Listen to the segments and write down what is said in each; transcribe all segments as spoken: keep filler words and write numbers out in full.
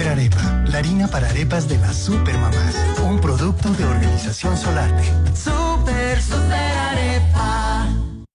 Super Arepa, la harina para arepas de las supermamás. Un producto de Organización Solarte. Super, super arepa.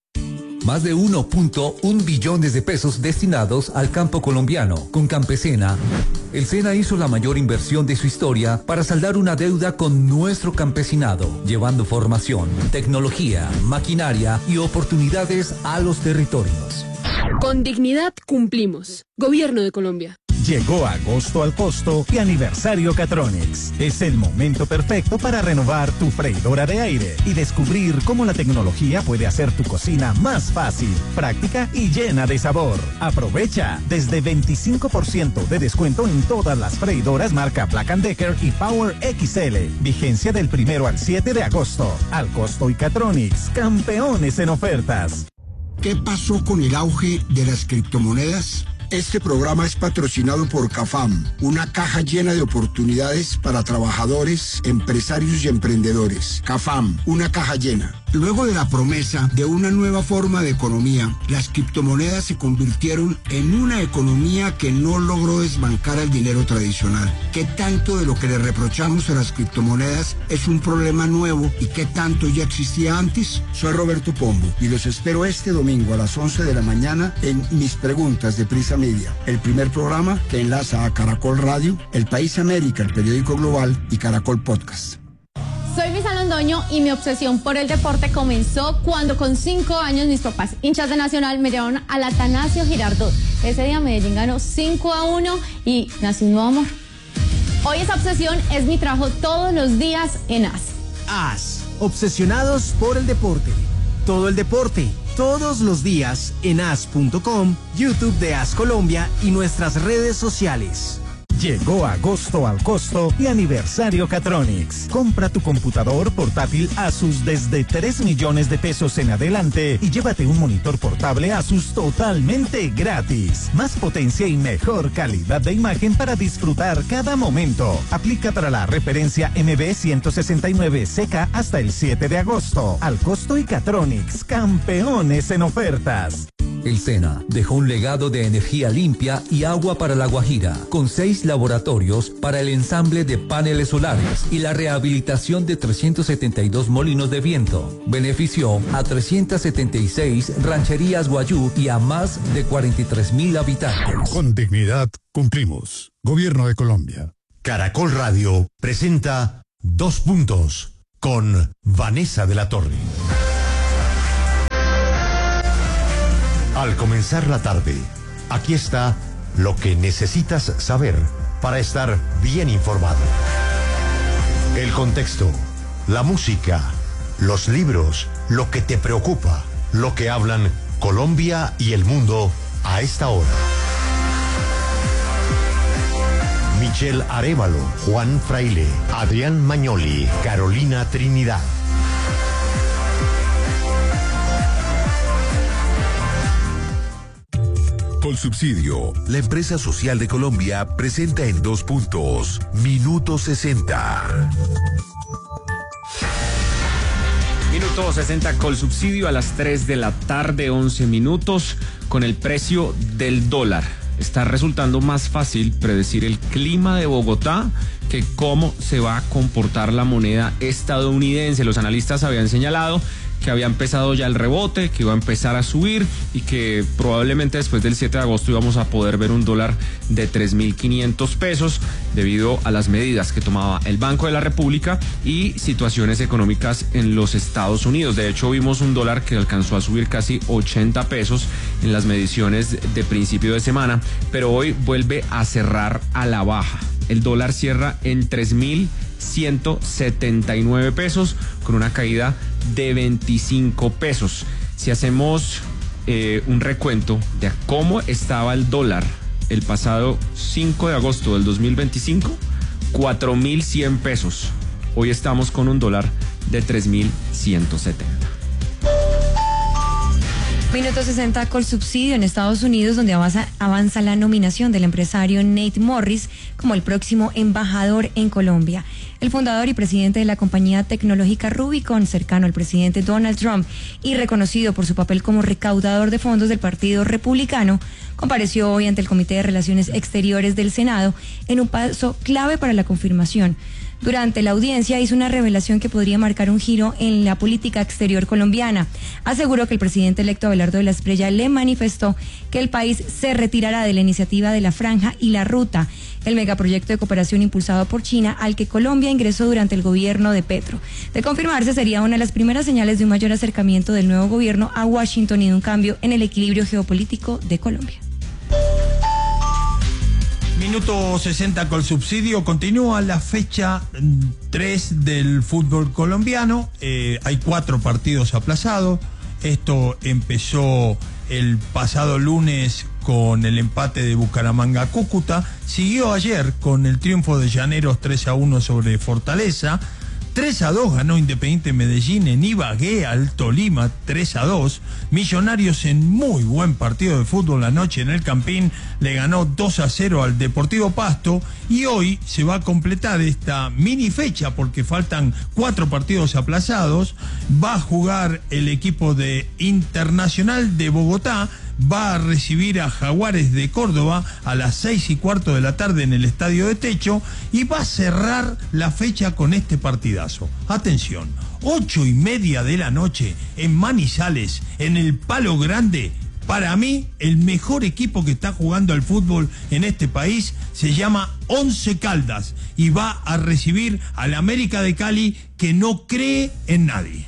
Más de uno punto uno billones de pesos destinados al campo colombiano. Con Campesina, el SENA hizo la mayor inversión de su historia para saldar una deuda con nuestro campesinado, llevando formación, tecnología, maquinaria y oportunidades a los territorios. Con dignidad cumplimos. Gobierno de Colombia. Llegó agosto al costo y aniversario Catronics. Es el momento perfecto para renovar tu freidora de aire y descubrir cómo la tecnología puede hacer tu cocina más fácil, práctica y llena de sabor. Aprovecha desde veinticinco por ciento de descuento en todas las freidoras marca Black and Decker y Power X L. Vigencia del primero al siete de agosto. Al costo y Catronics, campeones en ofertas. ¿Qué pasó con el auge de las criptomonedas? Este programa es patrocinado por CAFAM, una caja llena de oportunidades para trabajadores, empresarios y emprendedores. CAFAM, una caja llena. Luego de la promesa de una nueva forma de economía, las criptomonedas se convirtieron en una economía que no logró desbancar al dinero tradicional. ¿Qué tanto de lo que le reprochamos a las criptomonedas es un problema nuevo y qué tanto ya existía antes? Soy Roberto Pombo y los espero este domingo a las once de la mañana en Mis Preguntas de Prisa Media, el primer programa que enlaza a Caracol Radio, El País América, el periódico global y Caracol Podcast. Soy Luisa Londoño y mi obsesión por el deporte comenzó cuando con cinco años mis papás, hinchas de Nacional, me llevaron al Atanasio Girardot. Ese día Medellín ganó cinco a uno y nació un nuevo amor. Hoy esa obsesión es mi trabajo todos los días en A S. A S, obsesionados por el deporte. Todo el deporte, todos los días en A S punto com, YouTube de A S Colombia y nuestras redes sociales. Llegó agosto al costo y aniversario Catronics. Compra tu computador portátil Asus desde tres millones de pesos en adelante y llévate un monitor portable Asus totalmente gratis. Más potencia y mejor calidad de imagen para disfrutar cada momento. Aplica para la referencia M B ciento sesenta y nueve C K hasta el siete de agosto. Al costo y Catronics, campeones en ofertas. El SENA dejó un legado de energía limpia y agua para La Guajira, con seis laboratorios para el ensamble de paneles solares y la rehabilitación de trescientos setenta y dos molinos de viento. Benefició a trescientas setenta y seis rancherías guayú y a más de cuarenta y tres mil habitantes. Con dignidad cumplimos. Gobierno de Colombia. Caracol Radio presenta Dos Puntos con Vanessa de la Torre. Al comenzar la tarde, aquí está lo que necesitas saber para estar bien informado. El contexto, la música, los libros, lo que te preocupa, lo que hablan Colombia y el mundo a esta hora. Michelle Arévalo, Juan Fraile, Adrián Magnoli, Carolina Trinidad. Colsubsidio, la empresa social de Colombia, presenta en Dos Puntos, Minuto sesenta. Minuto sesenta Colsubsidio a las tres de la tarde, once minutos, con el precio del dólar. Está resultando más fácil predecir el clima de Bogotá que cómo se va a comportar la moneda estadounidense. Los analistas habían señalado que había empezado ya el rebote, que iba a empezar a subir y que probablemente después del siete de agosto íbamos a poder ver un dólar de tres mil quinientos pesos debido a las medidas que tomaba el Banco de la República y situaciones económicas en los Estados Unidos. De hecho, vimos un dólar que alcanzó a subir casi ochenta pesos en las mediciones de principio de semana, pero hoy vuelve a cerrar a la baja. El dólar cierra en tres mil ciento setenta y nueve pesos con una caída de veinticinco pesos. Si hacemos eh, un recuento de cómo estaba el dólar el pasado cinco de agosto del dos mil veinticinco, cuatro mil cien pesos. Hoy estamos con un dólar de tres mil ciento setenta. Minuto sesenta con subsidio en Estados Unidos, donde avanza, avanza la nominación del empresario Nate Morris como el próximo embajador en Colombia. El fundador y presidente de la compañía tecnológica Rubicon, cercano al presidente Donald Trump y reconocido por su papel como recaudador de fondos del Partido Republicano, compareció hoy ante el Comité de Relaciones Exteriores del Senado en un paso clave para la confirmación. Durante la audiencia hizo una revelación que podría marcar un giro en la política exterior colombiana. Aseguró que el presidente electo Abelardo de la Espriella le manifestó que el país se retirará de la iniciativa de la Franja y la Ruta, el megaproyecto de cooperación impulsado por China al que Colombia ingresó durante el gobierno de Petro. De confirmarse, sería una de las primeras señales de un mayor acercamiento del nuevo gobierno a Washington y de un cambio en el equilibrio geopolítico de Colombia. Minuto sesenta con subsidio. Continúa la fecha tres del fútbol colombiano. Eh, hay cuatro partidos aplazados. Esto empezó el pasado lunes con el empate de Bucaramanga a Cúcuta. Siguió ayer con el triunfo de Llaneros tres a uno sobre Fortaleza. tres a dos ganó Independiente Medellín en Ibagué al Tolima, tres a dos. Millonarios en muy buen partido de fútbol anoche en el Campín le ganó dos a cero al Deportivo Pasto, y hoy se va a completar esta mini fecha porque faltan cuatro partidos aplazados. Va a jugar el equipo de Internacional de Bogotá, va a recibir a Jaguares de Córdoba a las seis y cuarto de la tarde en el Estadio de Techo, y va a cerrar la fecha con este partidazo. Atención, ocho y media de la noche en Manizales, en el Palo Grande. Para mí, el mejor equipo que está jugando al fútbol en este país se llama Once Caldas y va a recibir al América de Cali, que no cree en nadie.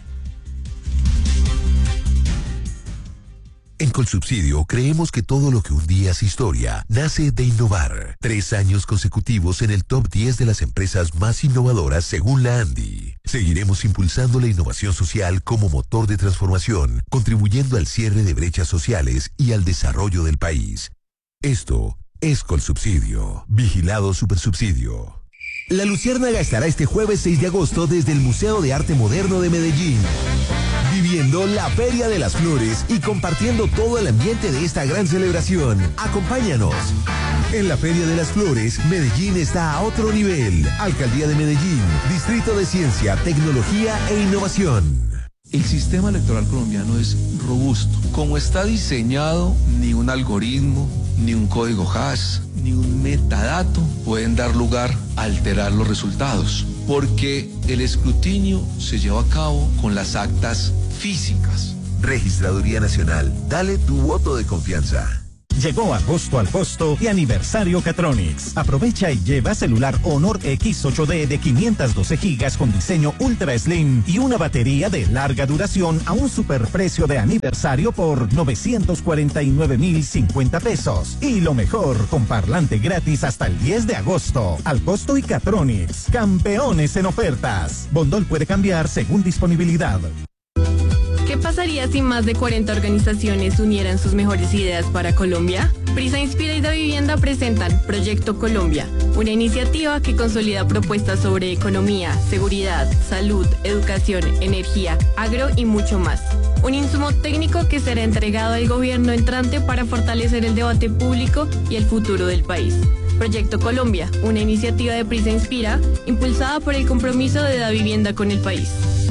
En Colsubsidio creemos que todo lo que un día es historia nace de innovar. Tres años consecutivos en el top diez de las empresas más innovadoras según la ANDI. Seguiremos impulsando la innovación social como motor de transformación, contribuyendo al cierre de brechas sociales y al desarrollo del país. Esto es Colsubsidio. Vigilado Supersubsidio. La Luciérnaga estará este jueves seis de agosto desde el Museo de Arte Moderno de Medellín, viviendo la Feria de las Flores y compartiendo todo el ambiente de esta gran celebración. Acompáñanos. En la Feria de las Flores, Medellín está a otro nivel. Alcaldía de Medellín, Distrito de Ciencia, Tecnología e Innovación. El sistema electoral colombiano es robusto. Como está diseñado, ni un algoritmo, ni un código hash, ni un metadato pueden dar lugar a alterar los resultados, porque el escrutinio se lleva a cabo con las actas físicas. Registraduría Nacional, dale tu voto de confianza. Llegó agosto al costo y aniversario Catronics. Aprovecha y lleva celular Honor X ocho D de quinientos doce gigas con diseño Ultra Slim y una batería de larga duración a un superprecio de aniversario por novecientos cuarenta y nueve mil cincuenta pesos. Y lo mejor, con parlante gratis hasta el diez de agosto. Al costo y Catronics, campeones en ofertas. Bondol puede cambiar según disponibilidad. ¿Qué pasaría si más de cuarenta organizaciones unieran sus mejores ideas para Colombia? Prisa, Inspira y Da Vivienda presentan Proyecto Colombia, una iniciativa que consolida propuestas sobre economía, seguridad, salud, educación, energía, agro y mucho más. Un insumo técnico que será entregado al gobierno entrante para fortalecer el debate público y el futuro del país. Proyecto Colombia, una iniciativa de Prisa Inspira, impulsada por el compromiso de Da Vivienda con el país.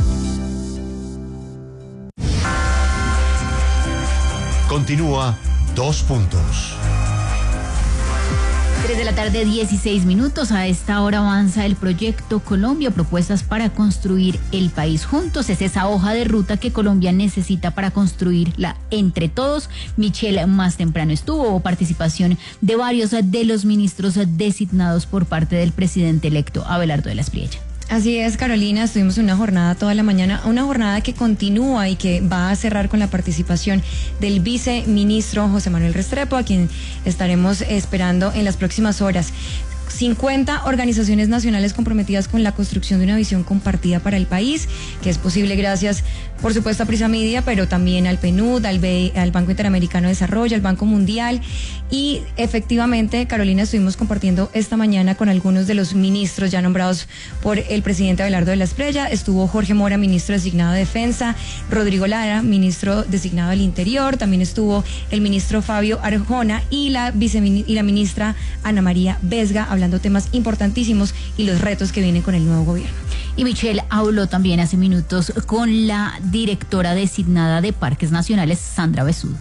Continúa Dos Puntos. tres de la tarde, dieciséis minutos. A esta hora avanza el Proyecto Colombia, propuestas para construir el país juntos. Es esa hoja de ruta que Colombia necesita para construirla entre todos. Michelle más temprano estuvo, hubo participación de varios de los ministros designados por parte del presidente electo Abelardo de la Espriella. Así es, Carolina, estuvimos en una jornada toda la mañana, una jornada que continúa y que va a cerrar con la participación del viceministro José Manuel Restrepo, a quien estaremos esperando en las próximas horas. cincuenta organizaciones nacionales comprometidas con la construcción de una visión compartida para el país, que es posible gracias, por supuesto, a Prisa Media, pero también al P N U D, al, B, al Banco Interamericano de Desarrollo, al Banco Mundial. Y efectivamente, Carolina, estuvimos compartiendo esta mañana con algunos de los ministros ya nombrados por el presidente Abelardo de la Espriella. Estuvo Jorge Mora, ministro designado de Defensa, Rodrigo Lara, ministro designado del Interior, también estuvo el ministro Fabio Arjona y la, vicemin- y la ministra Ana María Vesga, hablando temas importantísimos y los retos que vienen con el nuevo gobierno. Y Michelle habló también hace minutos con la directora designada de Parques Nacionales, Sandra Besudo.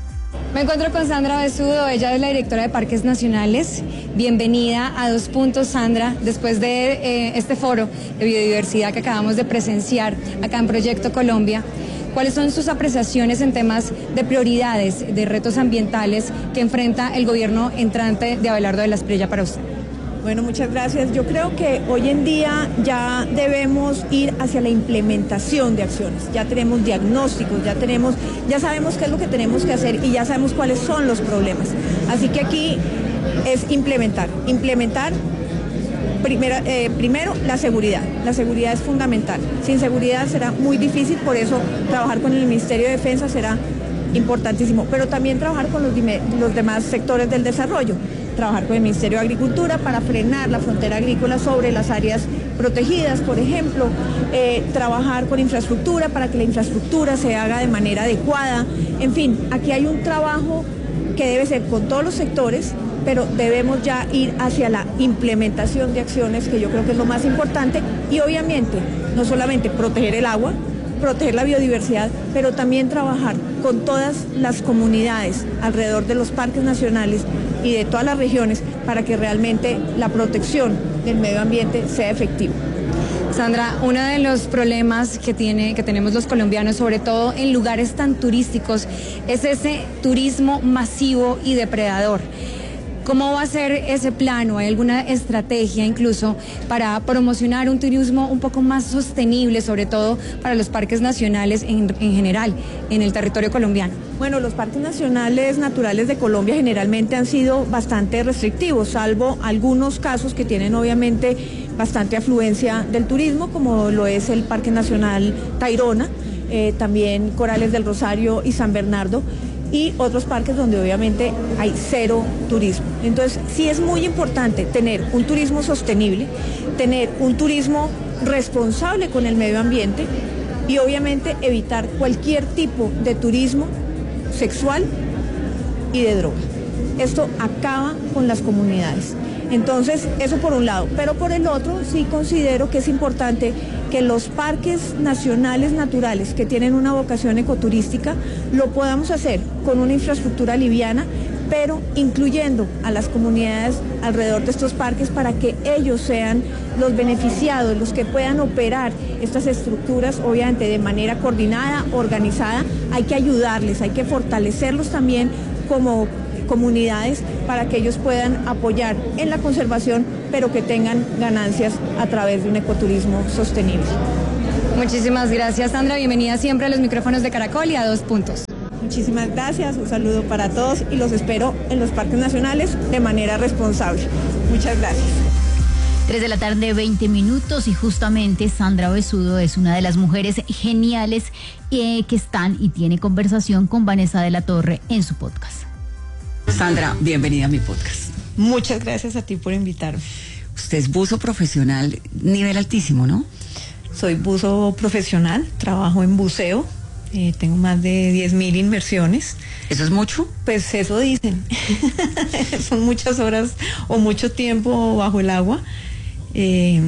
Me encuentro con Sandra Besudo, ella es la directora de Parques Nacionales. Bienvenida a Dos Puntos, Sandra, después de eh, este foro de biodiversidad que acabamos de presenciar acá en Proyecto Colombia. ¿Cuáles son sus apreciaciones en temas de prioridades, de retos ambientales que enfrenta el gobierno entrante de Abelardo de la Espriella para usted? Bueno, muchas gracias. Yo creo que hoy en día ya debemos ir hacia la implementación de acciones. Ya tenemos diagnósticos, ya tenemos, ya sabemos qué es lo que tenemos que hacer y ya sabemos cuáles son los problemas. Así que aquí es implementar, implementar primero, eh, primero la seguridad. La seguridad es fundamental. Sin seguridad será muy difícil, por eso trabajar con el Ministerio de Defensa será importantísimo, pero también trabajar con los, los demás sectores del desarrollo. Trabajar con el Ministerio de Agricultura para frenar la frontera agrícola sobre las áreas protegidas, por ejemplo, eh, trabajar con infraestructura para que la infraestructura se haga de manera adecuada. En fin, aquí hay un trabajo que debe ser con todos los sectores, pero debemos ya ir hacia la implementación de acciones, que yo creo que es lo más importante, y obviamente no solamente proteger el agua, proteger la biodiversidad, pero también trabajar con todas las comunidades alrededor de los parques nacionales y de todas las regiones para que realmente la protección del medio ambiente sea efectiva. Sandra, uno de los problemas que, tiene, que tenemos los colombianos, sobre todo en lugares tan turísticos, es ese turismo masivo y depredador. ¿Cómo va a ser ese plano? ¿Hay alguna estrategia incluso para promocionar un turismo un poco más sostenible, sobre todo para los parques nacionales en, en general, en el territorio colombiano? Bueno, los parques nacionales naturales de Colombia generalmente han sido bastante restrictivos, salvo algunos casos que tienen obviamente bastante afluencia del turismo, como lo es el Parque Nacional Tayrona, eh, también Corales del Rosario y San Bernardo, y otros parques donde obviamente hay cero turismo. Entonces sí es muy importante tener un turismo sostenible, tener un turismo responsable con el medio ambiente y obviamente evitar cualquier tipo de turismo sexual y de droga. Esto acaba con las comunidades. Entonces, eso por un lado, pero por el otro sí considero que es importante que los parques nacionales naturales que tienen una vocación ecoturística lo podamos hacer con una infraestructura liviana, pero incluyendo a las comunidades alrededor de estos parques para que ellos sean los beneficiados, los que puedan operar estas estructuras, obviamente de manera coordinada, organizada. Hay que ayudarles, hay que fortalecerlos también como comunidades para que ellos puedan apoyar en la conservación, pero que tengan ganancias a través de un ecoturismo sostenible. Muchísimas gracias, Sandra. Bienvenida siempre a los micrófonos de Caracol y a Dos Puntos. Muchísimas gracias, un saludo para todos y los espero en los parques nacionales de manera responsable. Muchas gracias. Tres de la tarde, veinte minutos, y justamente Sandra Besudo es una de las mujeres geniales eh, que están y tiene conversación con Vanessa de la Torre en su podcast. Sandra, bienvenida a mi podcast. Muchas gracias a ti por invitarme. Usted es buzo profesional, nivel altísimo, ¿no? Soy buzo profesional, trabajo en buceo, eh, tengo más de diez mil inmersiones. ¿Eso es mucho? Pues eso dicen. Son muchas horas o mucho tiempo bajo el agua. Eh,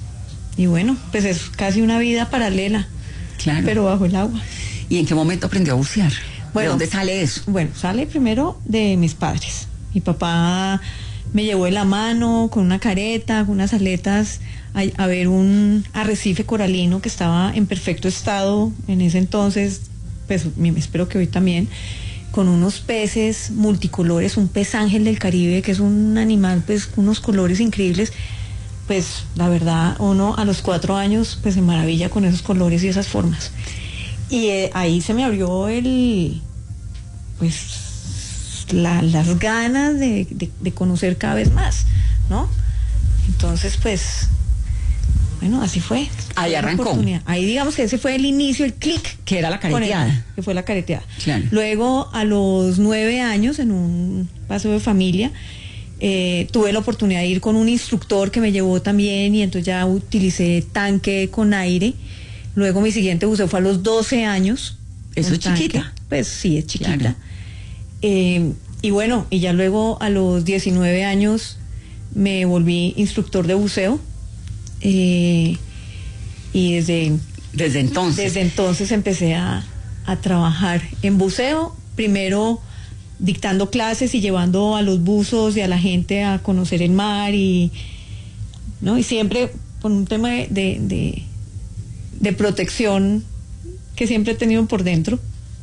y bueno, pues es casi una vida paralela, claro, pero bajo el agua. ¿Y en qué momento aprendió a bucear? Bueno, ¿de dónde sale eso? Bueno, sale primero de mis padres. Mi papá me llevó de la mano con una careta, con unas aletas, a, a ver un arrecife coralino que estaba en perfecto estado en ese entonces, pues espero que hoy también, con unos peces multicolores, un pez ángel del Caribe, que es un animal pues con unos colores increíbles. Pues la verdad, uno a los cuatro años pues se maravilla con esos colores y esas formas. Y eh, ahí se me abrió el, pues la, las ganas de, de, de conocer cada vez más, ¿no? Entonces, pues, bueno, así fue. Ahí arrancó. Ahí digamos que ese fue el inicio, el clic. Que era la careteada. Que fue la careteada. Claro. Luego, a los nueve años, en un paseo de familia, eh, tuve la oportunidad de ir con un instructor que me llevó también, y entonces ya utilicé tanque con aire. Luego mi siguiente buceo fue a los doce años. Eso es tanque. chiquita. Pues sí, es chiquita. Claro. Eh, y bueno, y ya luego a los diecinueve años me volví instructor de buceo. Eh, y desde, desde entonces desde entonces empecé a, a trabajar en buceo, primero dictando clases y llevando a los buzos y a la gente a conocer el mar, y no y siempre con un tema de, de, de, de protección que siempre he tenido por dentro.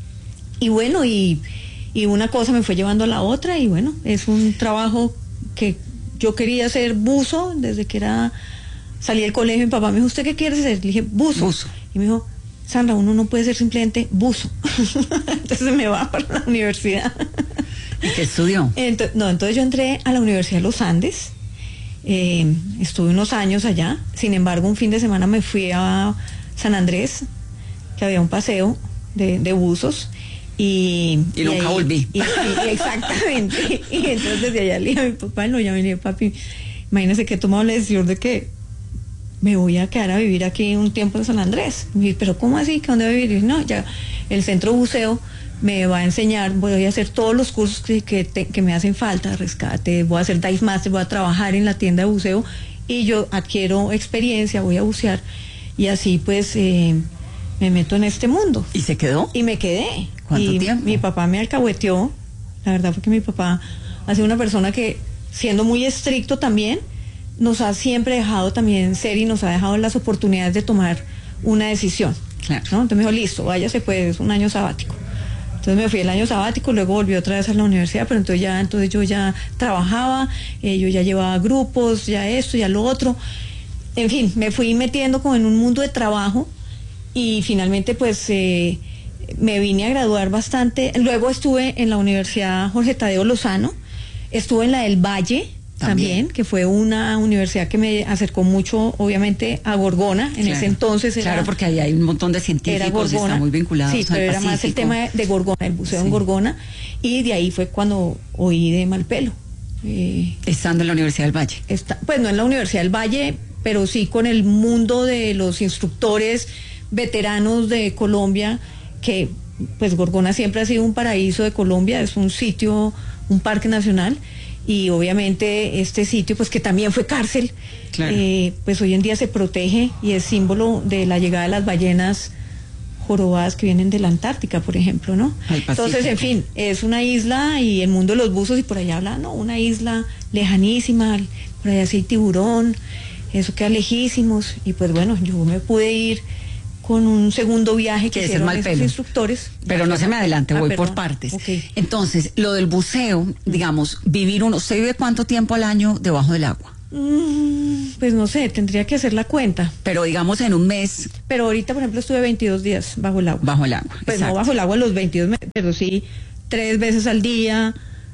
Y bueno, y, y una cosa me fue llevando a la otra, y bueno, es un trabajo que yo quería ser buzo desde que era salí del colegio. Mi papá me dijo, ¿usted qué quiere ser? Le dije, buzo. buzo. Y me dijo, Sandra, uno no puede ser simplemente buzo. Entonces me va para la universidad. ¿Y qué estudió? Entonces, no, entonces yo entré a la Universidad de los Andes. Eh, estuve unos años allá. Sin embargo, un fin de semana me fui a San Andrés, que había un paseo de, de buzos. Y, y, y nunca ahí, volví. Y, y, exactamente. Y entonces desde allá le dije a mi papá, no, ya me dije, papi, imagínese que he tomado la decisión de que me voy a quedar a vivir aquí un tiempo en San Andrés. Y dije, pero ¿cómo así? ¿Que dónde voy a vivir? Y no, ya el centro buceo me va a enseñar, voy a hacer todos los cursos que, que, te, que me hacen falta, rescate, voy a hacer dive master, voy a trabajar en la tienda de buceo, y yo adquiero experiencia, voy a bucear, y así pues eh, me meto en este mundo. ¿Y se quedó? Y me quedé. ¿Cuánto y tiempo? Mi papá me alcahueteó, la verdad fue que mi papá ha sido una persona que, siendo muy estricto también, nos ha siempre dejado también ser, y nos ha dejado las oportunidades de tomar una decisión. Claro. ¿no? Entonces me dijo, listo, váyase, pues, es un año sabático. Entonces me fui el año sabático, luego volví otra vez a la universidad, pero entonces ya, entonces yo ya trabajaba, eh, yo ya llevaba grupos, ya esto, ya lo otro. En fin, me fui metiendo como en un mundo de trabajo, y finalmente pues eh, me vine a graduar bastante. Luego estuve en la Universidad Jorge Tadeo Lozano, estuve en la del Valle, También. también, que fue una universidad que me acercó mucho, obviamente, a Gorgona. En claro, ese entonces era... Claro, porque ahí hay un montón de científicos, está muy vinculados sí, pero al era Pacífico. más el tema de, de Gorgona, el buceo sí. en Gorgona, y de ahí fue cuando oí de Malpelo. Eh, Estando en la Universidad del Valle. Está, pues no en la Universidad del Valle, pero sí con el mundo de los instructores veteranos de Colombia, que pues Gorgona siempre ha sido un paraíso de Colombia, es un sitio, un parque nacional. Y obviamente este sitio, pues que también fue cárcel, claro. eh, pues hoy en día se protege y es símbolo de la llegada de las ballenas jorobadas que vienen de la Antártica, por ejemplo, ¿no? Entonces, en fin, es una isla, y el mundo de los buzos, y por allá habla, no, una isla lejanísima, por allá sí hay tiburón, eso queda lejísimos, y pues bueno, yo me pude ir con un segundo viaje que, que hicieron esos instructores. Pero no se me adelante, ah, voy perdón. por partes. Okay. Entonces, lo del buceo, digamos, vivir uno, ¿usted vive cuánto tiempo al año debajo del agua? Mm, pues no sé, tendría que hacer la cuenta. Pero digamos en un mes. Pero ahorita, por ejemplo, estuve veintidós días bajo el agua. Bajo el agua, Pues exacto. no bajo el agua los veintidós meses, pero sí tres veces al día,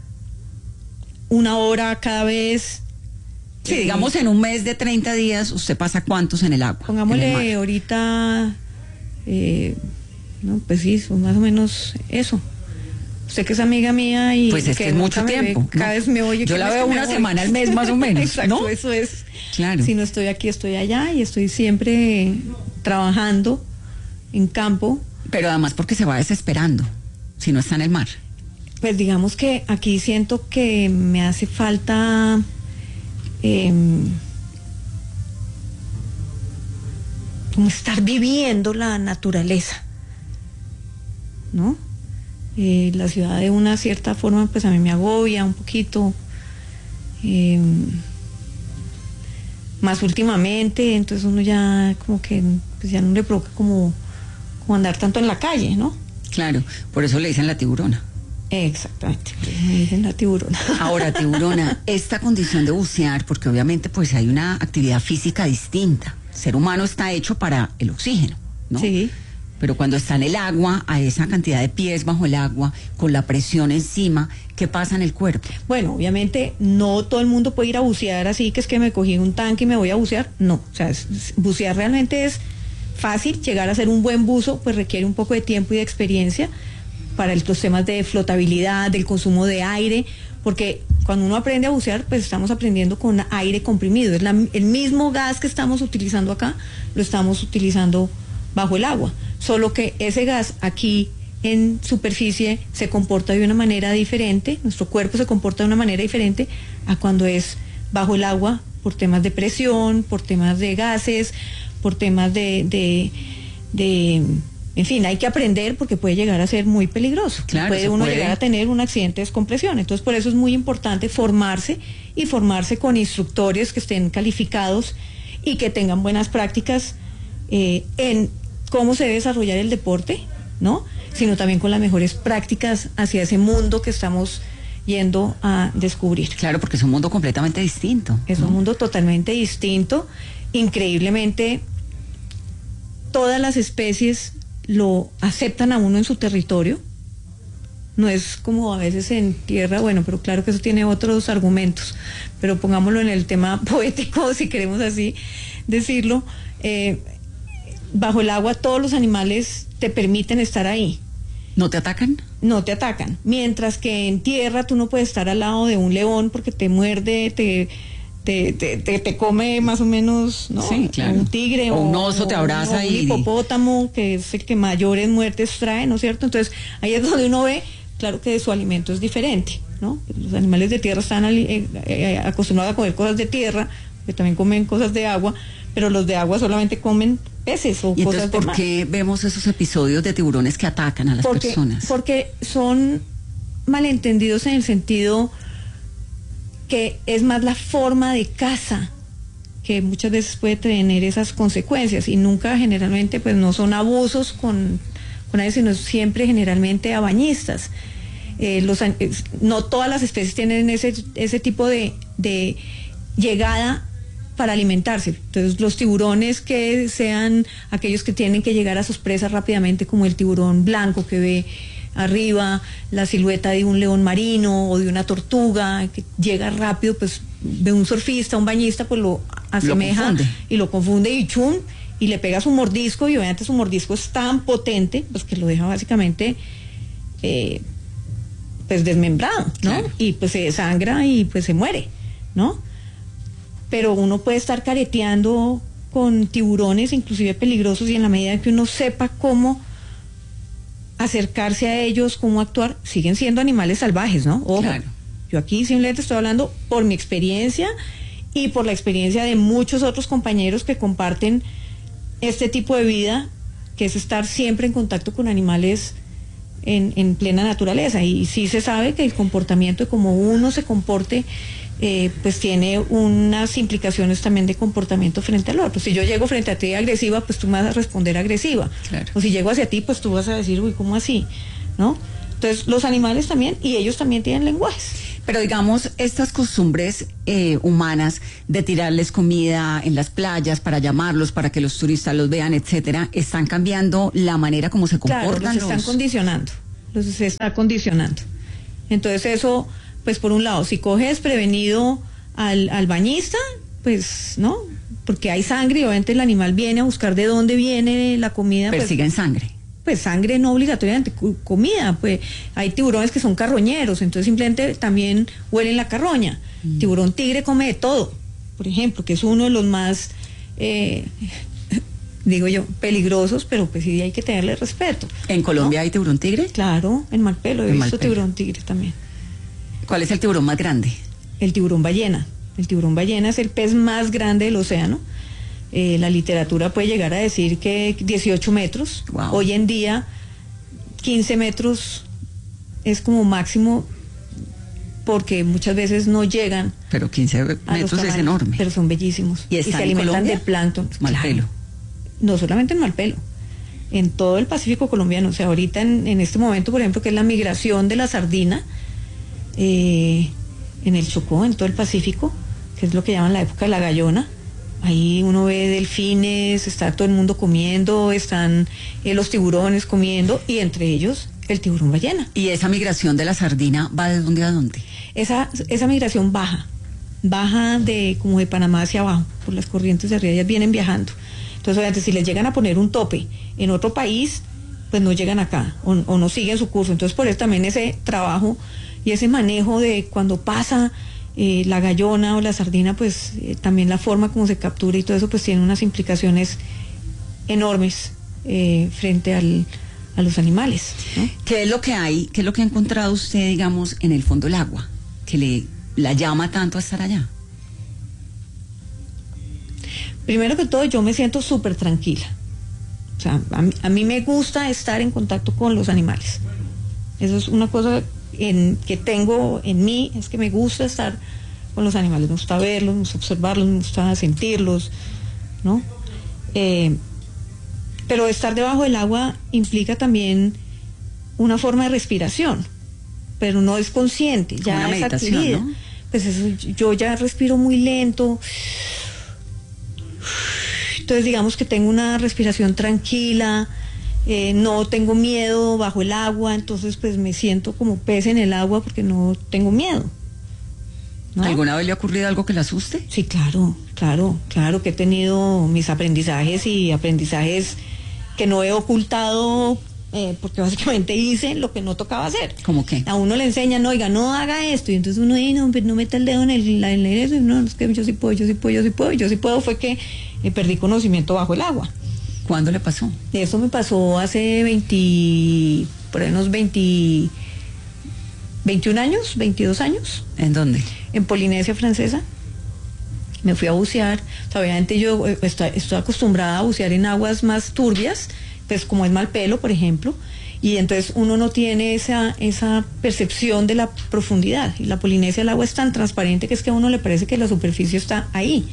una hora cada vez. Sí, digamos en un mes de treinta días, ¿usted pasa cuántos en el agua? Pongámosle el ahorita, eh, no, pues sí, son más o menos eso. Usted que es amiga mía y pues es que, que es mucho tiempo. Ve, cada ¿no? vez me oye. Yo la veo una semana al mes más o menos. Exacto, ¿no? eso es. Claro. Si no estoy aquí, estoy allá, y estoy siempre trabajando en campo. Pero además porque se va desesperando si no está en el mar. Pues digamos que aquí siento que me hace falta eh, como estar viviendo la naturaleza, ¿no? Eh, la ciudad de una cierta forma pues a mí me agobia un poquito, eh, más últimamente, entonces uno ya como que pues ya no le provoca como, como andar tanto en la calle, ¿no? Claro, por eso le dicen la tiburona. Exactamente, me dicen la tiburona. Ahora, tiburona, esta condición de bucear, porque obviamente pues hay una actividad física distinta, el ser humano está hecho para el oxígeno, ¿no? Sí. pero cuando está en el agua, a esa cantidad de pies bajo el agua, con la presión encima, ¿qué pasa en el cuerpo? Bueno, obviamente no todo el mundo puede ir a bucear así, que es que me cogí un tanque y me voy a bucear. No, o sea, es, es, bucear realmente es fácil. Llegar a ser un buen buzo, pues requiere un poco de tiempo y de experiencia para el, los temas de flotabilidad, del consumo de aire, porque cuando uno aprende a bucear, pues estamos aprendiendo con aire comprimido. Es la, el mismo gas que estamos utilizando acá, lo estamos utilizando bajo el agua, solo que ese gas aquí en superficie se comporta de una manera diferente, nuestro cuerpo se comporta de una manera diferente a cuando es bajo el agua, por temas de presión, por temas de gases, por temas de, de, de en fin, hay que aprender porque puede llegar a ser muy peligroso. Claro, puede uno puede. llegar a tener un accidente de descompresión. Entonces, por eso es muy importante formarse y formarse con instructores que estén calificados y que tengan buenas prácticas eh, en cómo se debe desarrollar el deporte, ¿no? Sino también con las mejores prácticas hacia ese mundo que estamos yendo a descubrir. Claro, porque es un mundo completamente distinto. Es ¿no? un mundo totalmente distinto. Increíblemente, todas las especies lo aceptan a uno en su territorio. No es como a veces en tierra, bueno, pero claro que eso tiene otros argumentos, pero pongámoslo en el tema poético, si queremos así decirlo. Eh, bajo el agua todos los animales te permiten estar ahí. ¿No te atacan? No te atacan. Mientras que en tierra tú no puedes estar al lado de un león porque te muerde, te... Te, te, te, te come más o menos, ¿no? Sí, claro. Un tigre o, o un oso te abraza o y un hipopótamo, que es el que mayores muertes trae, ¿no es cierto? Entonces ahí es donde uno ve, claro que su alimento es diferente, ¿no? Los animales de tierra están eh, eh, acostumbrados a comer cosas de tierra, que también comen cosas de agua, pero los de agua solamente comen peces o ¿Y cosas entonces, de ¿por mar? qué vemos esos episodios de tiburones que atacan a las porque, personas? Porque son malentendidos en el sentido que es más la forma de caza que muchas veces puede tener esas consecuencias, y nunca generalmente pues no son abusos con, con ellos, sino siempre generalmente a bañistas. Eh, los, no todas las especies tienen ese, ese tipo de, de llegada para alimentarse. Entonces los tiburones que sean aquellos que tienen que llegar a sus presas rápidamente, como el tiburón blanco que ve arriba la silueta de un león marino o de una tortuga que llega rápido, pues de un surfista, un bañista, pues lo asemeja lo y lo confunde y chum, y le pega su mordisco, y obviamente su mordisco es tan potente pues que lo deja básicamente eh, pues desmembrado, ¿no? Claro. Y pues se desangra y pues se muere, ¿no? Pero uno puede estar careteando con tiburones inclusive peligrosos, y en la medida que uno sepa cómo acercarse a ellos, cómo actuar, siguen siendo animales salvajes, ¿no? Ojo, claro. Yo aquí simplemente estoy hablando por mi experiencia y por la experiencia de muchos otros compañeros que comparten este tipo de vida, que es estar siempre en contacto con animales en, en plena naturaleza. Y sí se sabe que el comportamiento, como uno se comporte, eh, pues tiene unas implicaciones también de comportamiento frente al otro. Si yo llego frente a ti agresiva, pues tú me vas a responder agresiva. Claro. O si llego hacia ti, pues tú vas a decir, uy, ¿cómo así? ¿No? Entonces, los animales también, y ellos también tienen lenguajes. Pero digamos, estas costumbres eh, humanas de tirarles comida en las playas para llamarlos, para que los turistas los vean, etcétera, ¿están cambiando la manera como se comportan? Claro, los están los... condicionando, los se está condicionando. Entonces eso, pues por un lado, si coges prevenido al, al bañista, pues, ¿no? Porque hay sangre y obviamente el animal viene a buscar de dónde viene la comida. Persiguen pues, sangre. Pues sangre no obligatoriamente, comida, pues hay tiburones que son carroñeros, entonces simplemente también huelen la carroña. Mm. Tiburón tigre come de todo, por ejemplo, que es uno de los más, eh, digo yo, peligrosos, pero pues sí hay que tenerle respeto. ¿En Colombia ¿no? hay tiburón tigre? Claro, en Malpelo, he en visto Malpelo. Tiburón tigre también. ¿Cuál es el tiburón más grande? El tiburón ballena. El tiburón ballena es el pez más grande del océano. Eh, la literatura puede llegar a decir que dieciocho metros. Wow. Hoy en día quince metros es como máximo, porque muchas veces no llegan. Pero quince metros es enorme. Pero son bellísimos. Y, y se alimentan de plancton. Malpelo. Claro. No solamente en Malpelo, en todo el Pacífico colombiano. O sea, ahorita en, en este momento, por ejemplo, que es la migración de la sardina, eh, en el Chocó, en todo el Pacífico, que es lo que llaman la época de la gallona, ahí uno ve delfines, está todo el mundo comiendo, están eh, los tiburones comiendo y entre ellos el tiburón ballena. ¿Y esa migración de la sardina va de dónde a dónde? Esa, esa migración baja, baja de como de Panamá hacia abajo, por las corrientes de arriba, ellas vienen viajando. Entonces, obviamente, si les llegan a poner un tope en otro país, pues no llegan acá o, o no siguen su curso. Entonces, por eso también ese trabajo y ese manejo de cuando pasa eh, la gallona o la sardina, pues eh, también la forma como se captura y todo eso, pues tiene unas implicaciones enormes eh, frente al, a los animales, ¿no? ¿Qué es lo que hay, qué es lo que ha encontrado usted, digamos, en el fondo del agua, que le la llama tanto a estar allá? Primero que todo, yo me siento súper tranquila. O sea, a mí, a mí me gusta estar en contacto con los animales. Eso es una cosa en, que tengo en mí, es que me gusta estar con los animales. Me gusta verlos, me gusta observarlos, me gusta sentirlos, ¿no? Eh, pero estar debajo del agua implica también una forma de respiración, pero no es consciente, ya una es meditación, adquirida. ¿no? Pues eso, yo ya respiro muy lento. Entonces digamos que tengo una respiración tranquila, eh, no tengo miedo bajo el agua, entonces pues me siento como pez en el agua porque no tengo miedo, ¿no? ¿Alguna vez le ha ocurrido algo que le asuste? Sí, claro, claro, claro que he tenido mis aprendizajes y aprendizajes que no he ocultado, eh, porque básicamente hice lo que no tocaba hacer. ¿Cómo qué? A uno le enseñan, oiga, no haga esto, y entonces uno dice, no, no meta el dedo en el, en el eso, y no, es que yo sí puedo, yo sí puedo, yo sí puedo, yo sí puedo, fue que eh, perdí conocimiento bajo el agua. ¿Cuándo le pasó? Eso me pasó hace veinte, por ahí unos veinte, veintiún años, veintidós años. ¿En dónde? En Polinesia Francesa. Me fui a bucear. O sea, obviamente yo eh, estoy, estoy acostumbrada a bucear en aguas más turbias, pues como es Malpelo, por ejemplo, y entonces uno no tiene esa, esa percepción de la profundidad. Y la Polinesia, el agua es tan transparente que es que a uno le parece que la superficie está ahí.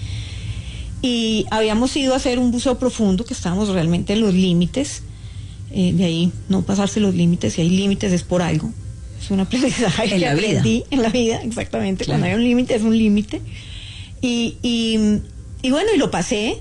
Y habíamos ido a hacer un buceo profundo, que estábamos realmente en los límites, eh, de ahí no pasarse los límites, si hay límites es por algo. Es un aprendizaje en que la aprendí vida. en la vida, exactamente. Claro. Cuando hay un límite es un límite. Y, y, y bueno, y lo pasé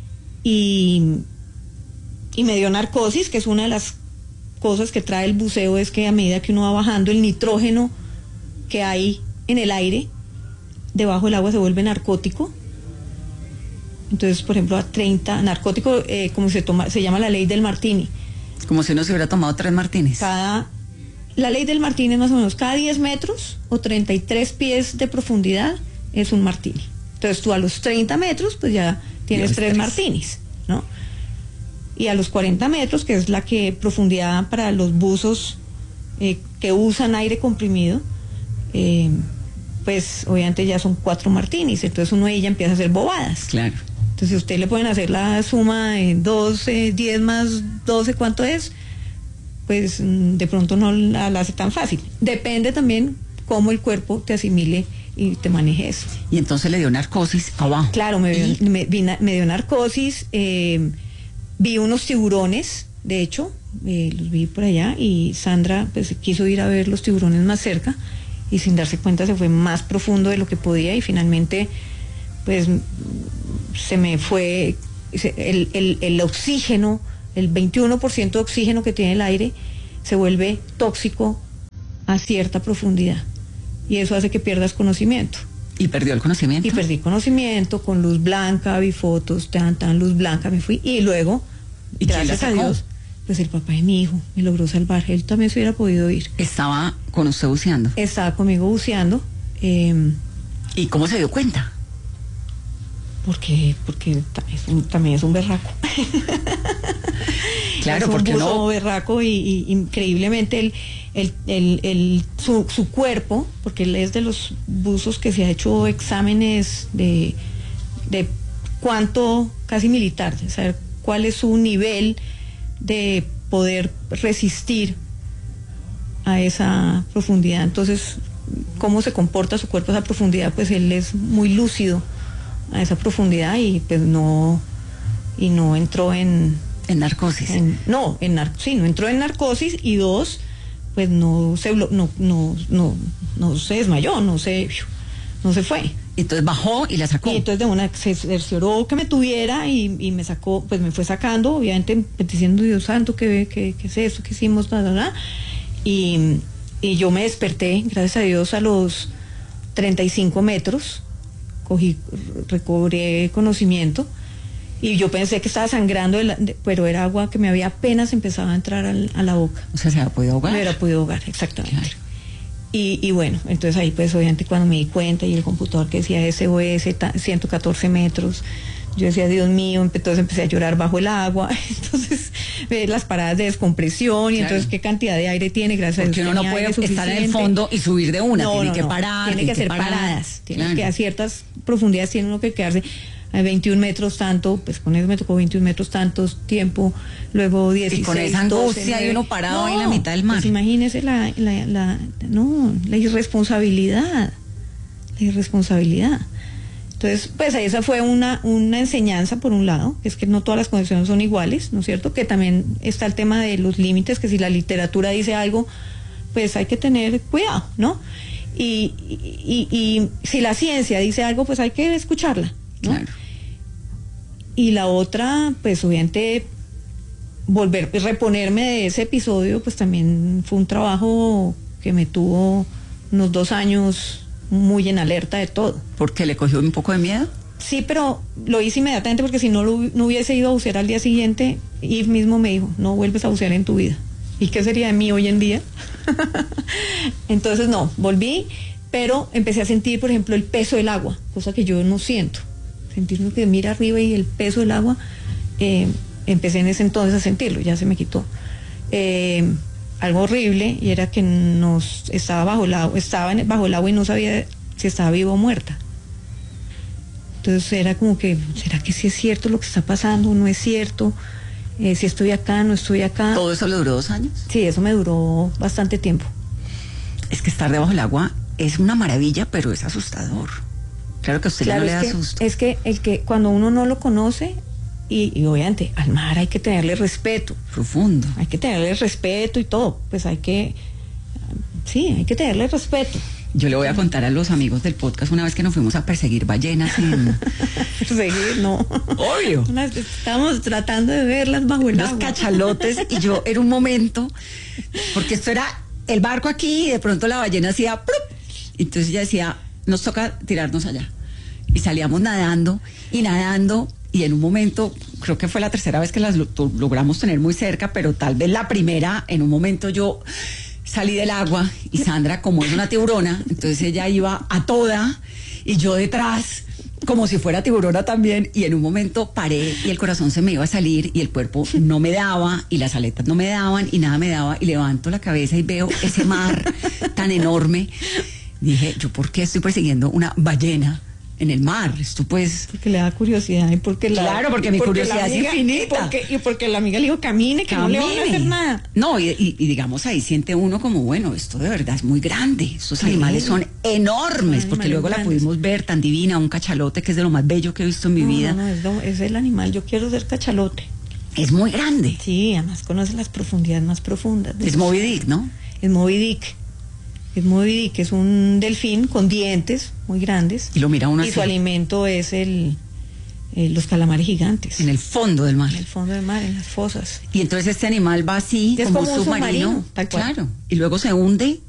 y, y me dio narcosis, que es una de las cosas que trae el buceo, es que a medida que uno va bajando, el nitrógeno que hay en el aire debajo del agua se vuelve narcótico. Entonces, por ejemplo, a treinta, narcótico, eh, como se toma, se llama la ley del martini. Como si uno se hubiera tomado tres martinis. Cada, la ley del martini es más o menos cada diez metros o treinta y tres pies de profundidad es un martini. Entonces tú a los treinta metros pues ya tienes tres, tres martinis, ¿no? Y a los cuarenta metros, que es la que profundidad para los buzos eh, que usan aire comprimido, eh, pues obviamente ya son cuatro martinis. Entonces uno ahí ya empieza a hacer bobadas. Claro. Entonces si usted le pueden hacer la suma de doce, diez más doce, ¿cuánto es? Pues de pronto no la, la hace tan fácil. Depende también cómo el cuerpo te asimile y te maneje eso. Y entonces le dio narcosis abajo. Claro, me, dio, me, me dio narcosis, eh, vi unos tiburones, de hecho, eh, los vi por allá, y Sandra pues quiso ir a ver los tiburones más cerca y sin darse cuenta se fue más profundo de lo que podía y finalmente pues se me fue el, el, el oxígeno, el veintiuno por ciento de oxígeno que tiene el aire se vuelve tóxico a cierta profundidad y eso hace que pierdas conocimiento. ¿Y perdió el conocimiento? Y perdí conocimiento, con luz blanca, vi fotos, tan, tan, luz blanca, me fui y luego, ¿Y gracias a Dios, pues el papá de mi hijo me logró salvar, él también se hubiera podido ir. ¿Estaba con usted buceando? Estaba conmigo buceando. Eh, ¿Y cómo se dio cuenta? Porque, porque es un, también es un berraco. Claro, es un porque buzo no. berraco y, y increíblemente el, el, el, el, su, su cuerpo, porque él es de los buzos que se ha hecho exámenes de, de cuánto, casi militar, de saber cuál es su nivel de poder resistir a esa profundidad. Entonces, cómo se comporta su cuerpo a esa profundidad, pues él es muy lúcido a esa profundidad y pues no y no entró en en narcosis en, no en nar, sí no entró en narcosis y dos pues no se no no no no se desmayó, no se no se fue, Entonces bajó y la sacó. Y entonces de una se cercioró que me tuviera y, y me sacó, pues me fue sacando, obviamente diciendo, Dios santo, ¿qué, qué, qué es esto? ¿Qué hicimos? Bla, bla, bla. Y, y yo me desperté, gracias a Dios, a los treinta y cinco metros, cogí, recobré conocimiento y yo pensé que estaba sangrando, de la, de, pero era agua que me había apenas empezado a entrar al, a la boca. O sea, se había podido ahogar. Me hubiera podido ahogar, exactamente. Claro. Y, y bueno, entonces ahí pues obviamente cuando me di cuenta y el computador que decía S O S, ciento catorce metros, yo decía, Dios mío, entonces empecé a llorar bajo el agua, entonces ver las paradas de descompresión y claro. Entonces qué cantidad de aire tiene, gracias Porque a Dios. Porque uno no puede estar en el fondo y subir de una, no, tiene no, que parar. Tiene que hacer parar. paradas, tiene claro. que a ciertas profundidades tiene uno que quedarse a veintiún metros tanto, pues con eso me tocó veintiún metros tantos tiempo, luego dieciséis. Y con esa angustia y uno parado no, ahí en la mitad del mar. Pues imagínese la, la, la, no, la irresponsabilidad, la irresponsabilidad. Entonces, pues esa fue una, una enseñanza por un lado, que es que no todas las condiciones son iguales, ¿no es cierto? Que también está el tema de los límites, que si la literatura dice algo, pues hay que tener cuidado, ¿no? Y, y, y, y si la ciencia dice algo, pues hay que escucharla, ¿no? Claro. Y la otra, pues obviamente, volver, reponerme de ese episodio, pues también fue un trabajo que me tuvo unos dos años muy en alerta de todo. ¿Porque le cogió un poco de miedo? Sí, pero lo hice inmediatamente porque si no, lo, no hubiese ido a bucear al día siguiente, Yves mismo me dijo, no vuelves a bucear en tu vida. ¿Y qué sería de mí hoy en día? Entonces no, volví, pero empecé a sentir, por ejemplo, el peso del agua, cosa que yo no siento. Sentirme que mira arriba y el peso del agua, eh, empecé en ese entonces a sentirlo, ya se me quitó. Eh, algo horrible, y era que nos estaba bajo el agua, estaba en, bajo el agua y no sabía si estaba viva o muerta. Entonces era como que, ¿será que sí es cierto lo que está pasando? ¿No es cierto? Eh, si estoy acá, no estoy acá. ¿Todo eso le duró dos años? Sí, eso me duró bastante tiempo. Es que estar debajo del agua es una maravilla, pero es asustador. Claro que a usted claro, no le da que, susto. Es que el que cuando uno no lo conoce, y, y obviamente al mar hay que tenerle respeto. Profundo. Hay que tenerle respeto y todo. Pues hay que, sí, hay que tenerle respeto. Yo le voy a contar a los amigos del podcast una vez que nos fuimos a perseguir ballenas en... Perseguir, no. Obvio. Estábamos tratando de verlas bajo el Los agua. cachalotes, y yo era un momento, porque esto era el barco aquí y de pronto la ballena hacía... ¡prup! Entonces ella decía, nos toca tirarnos allá. Y salíamos nadando y nadando, y en un momento, creo que fue la tercera vez que las lo logramos tener muy cerca, pero tal vez la primera, en un momento yo salí del agua y Sandra, como es una tiburona, entonces ella iba a toda y yo detrás, como si fuera tiburona también, y en un momento paré y el corazón se me iba a salir y el cuerpo no me daba y las aletas no me daban y nada me daba, y levanto la cabeza y veo ese mar tan enorme. Dije, ¿yo por qué estoy persiguiendo una ballena en el mar? Esto pues... Porque le da curiosidad y porque la... Claro, porque mi porque curiosidad amiga, es infinita. Y porque, y porque la amiga le dijo, camine, que camine. No le van a hacer nada. No, y, y, y digamos ahí siente uno como, bueno, esto de verdad es muy grande. Estos sí. animales son enormes, animales porque luego grandes. La pudimos ver tan divina, un cachalote que es de lo más bello que he visto en mi no, vida. No, no, es, lo, es el animal, yo quiero ser cachalote. Es muy grande. Sí, además conoce las profundidades más profundas. Es Moby Dick, ¿no? Es Moby Dick. Es Moby Dick, es un delfín con dientes muy grandes. Y lo mira uno Y así. su alimento es el, el los calamares gigantes. En el fondo del mar. En el fondo del mar, en las fosas. Y entonces este animal va así, es como, como un submarino, submarino tal cual. Claro. Y luego se hunde